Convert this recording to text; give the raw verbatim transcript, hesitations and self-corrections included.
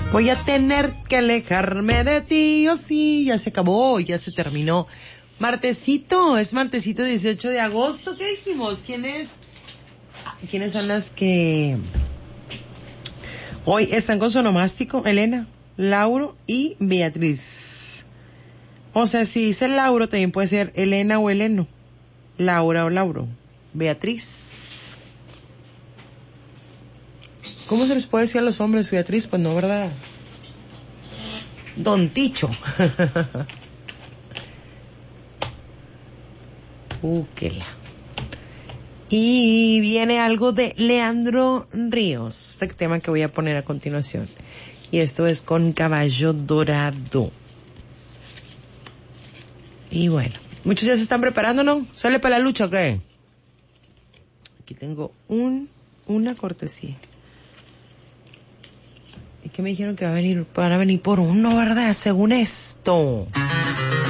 Voy a tener que alejarme de ti, oh sí, ya se acabó, ya se terminó. Martesito, es martesito dieciocho de agosto, ¿qué dijimos? ¿Quién es? ¿Quiénes son las que hoy están con su onomástico? Elena, Lauro y Beatriz. O sea, si dice Lauro, también puede ser Elena o Eleno. Laura o Lauro. Beatriz. ¿Cómo se les puede decir a los hombres Beatriz? Pues no, ¿verdad? Don Ticho. Úquela. Y viene algo de Leandro Ríos, este tema que voy a poner a continuación. Y esto es con Caballo Dorado. Y bueno, muchos ya se están preparando, ¿no? ¿Sale para la lucha o qué? Aquí tengo un, una cortesía. ¿Y qué me dijeron que va a venir? Van a venir por uno, ¿verdad? Según esto.